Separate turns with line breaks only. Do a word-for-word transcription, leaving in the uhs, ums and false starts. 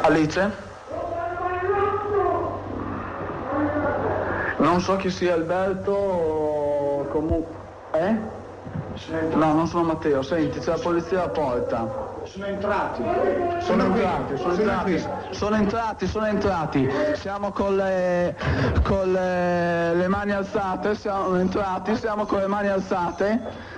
Alice? Non so chi sia Alberto o comunque... Eh? No, non sono Matteo, senti, c'è la polizia alla porta.
Sono entrati.
Sono, sono entrati, sono entrati, sono entrati, sono entrati. Siamo con le, con le, le mani alzate, siamo entrati, siamo con le mani alzate.